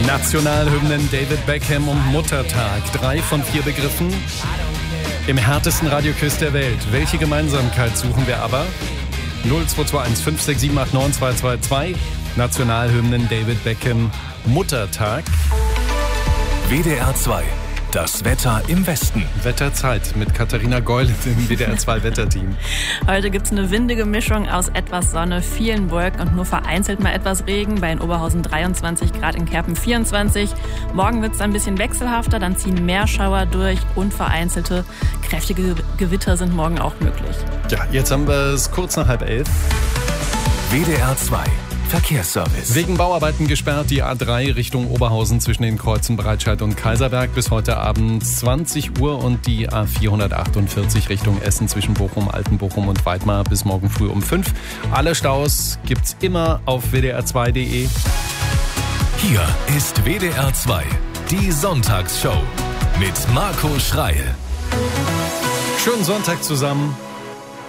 Nationalhymnen David Beckham und Muttertag. 3 von 4 Begriffen im härtesten Radioquiz der Welt. Welche Gemeinsamkeit suchen wir aber? 0221 56789 222. Nationalhymnen David Beckham, Muttertag. WDR 2. Das Wetter im Westen. Wetterzeit mit Katharina Geul im WDR 2 Wetterteam. Heute gibt es eine windige Mischung aus etwas Sonne, vielen Wolken und nur vereinzelt mal etwas Regen. Bei in Oberhausen 23 Grad, in Kerpen 24. Morgen wird es ein bisschen wechselhafter, dann ziehen mehr Schauer durch und vereinzelte kräftige Gewitter sind morgen auch möglich. Ja, jetzt haben wir es kurz nach 10:30. WDR 2. Verkehrsservice. Wegen Bauarbeiten gesperrt die A3 Richtung Oberhausen zwischen den Kreuzen Breitscheid und Kaiserberg bis heute Abend 20 Uhr und die A448 Richtung Essen zwischen Bochum, Altenbochum und Weidmar bis morgen früh um 5. Alle Staus gibt's immer auf wdr2.de. Hier ist WDR 2, die Sonntagsshow mit Marco Schreil. Schönen Sonntag zusammen.